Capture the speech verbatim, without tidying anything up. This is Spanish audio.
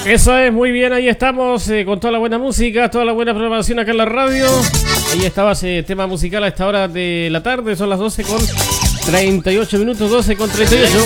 Eso es, muy bien, ahí estamos eh, con toda la buena música, toda la buena programación acá en la radio. Ahí estaba ese tema musical a esta hora de la tarde, son las doce con treinta y ocho minutos, doce con treinta y ocho.